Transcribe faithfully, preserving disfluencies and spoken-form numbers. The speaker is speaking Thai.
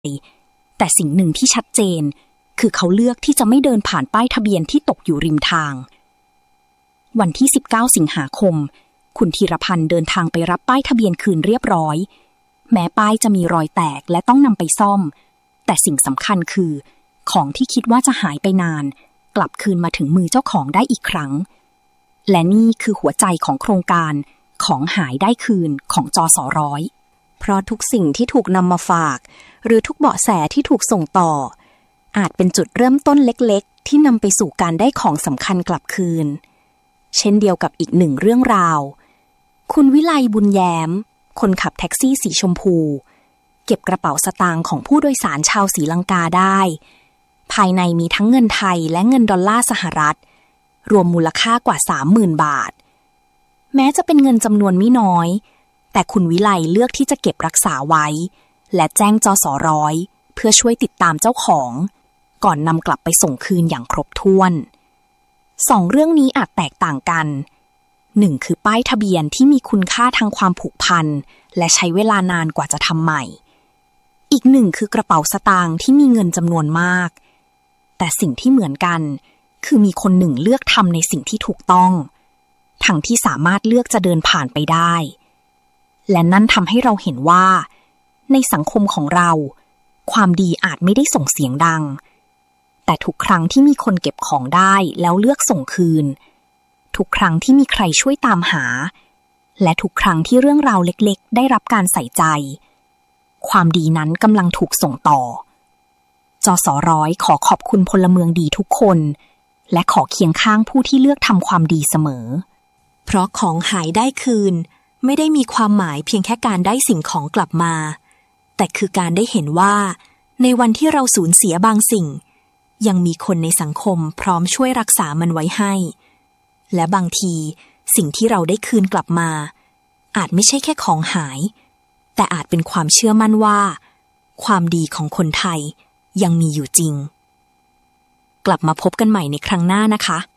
แต่สิ่งหนึ่งที่ชัดเจนคือเขาเลือกที่จะไม่เดินผ่านป้ายทะเบียนที่ตกอยู่ริมทางวันที่สิบเก้าสิงหาคมคุณธีรพันธ์เดินทางไปรับป้ายทะเบียนคืนเรียบร้อยแม้ป้ายจะมีรอยแตกและต้องนำไปซ่อมแต่สิ่งสำคัญคือของที่คิดว่าจะหายไปนานกลับคืนมาถึงมือเจ้าของได้อีกครั้งและนี่คือหัวใจของโครงการของหายได้คืนของจส.ร้อยเพราะทุกสิ่งที่ถูกนำมาฝากหรือทุกเบาะแสที่ถูกส่งต่ออาจเป็นจุดเริ่มต้นเล็กๆที่นำไปสู่การได้ของสำคัญกลับคืนเช่นเดียวกับอีกหนึ่งเรื่องราวคุณวิไลบุญแย้มคนขับแท็กซี่สีชมพูเก็บกระเป๋าสตางค์ของผู้โดยสารชาวศรีลังกาได้ภายในมีทั้งเงินไทยและเงินดอลลาร์สหรัฐรวมมูลค่ากว่า สามหมื่น บาทแม้จะเป็นเงินจำนวนไม่น้อยแต่คุณวิไลเลือกที่จะเก็บรักษาไว้และแจ้งจส.ร้อยเพื่อช่วยติดตามเจ้าของก่อนนำกลับไปส่งคืนอย่างครบถ้วนสองเรื่องนี้อาจแตกต่างกันหนึ่งคือป้ายทะเบียนที่มีคุณค่าทางความผูกพันและใช้เวลานานกว่าจะทำใหม่อีกหนึ่งคือกระเป๋าสตางค์ที่มีเงินจำนวนมากแต่สิ่งที่เหมือนกันคือมีคนหนึ่งเลือกทำในสิ่งที่ถูกต้องทั้งที่สามารถเลือกจะเดินผ่านไปได้และนั่นทำให้เราเห็นว่าในสังคมของเราความดีอาจไม่ได้ส่งเสียงดังแต่ทุกครั้งที่มีคนเก็บของได้แล้วเลือกส่งคืนทุกครั้งที่มีใครช่วยตามหาและทุกครั้งที่เรื่องราวเล็กๆได้รับการใส่ใจความดีนั้นกำลังถูกส่งต่อจส.ร้อยขอขอบคุณพลเมืองดีทุกคนและขอเคียงข้างผู้ที่เลือกทำความดีเสมอเพราะของหายได้คืนไม่ได้มีความหมายเพียงแค่การได้สิ่งของกลับมาแต่คือการได้เห็นว่าในวันที่เราสูญเสียบางสิ่งยังมีคนในสังคมพร้อมช่วยรักษามันไว้ให้และบางทีสิ่งที่เราได้คืนกลับมาอาจไม่ใช่แค่ของหายแต่อาจเป็นความเชื่อมั่นว่าความดีของคนไทยยังมีอยู่จริงกลับมาพบกันใหม่ในครั้งหน้านะคะ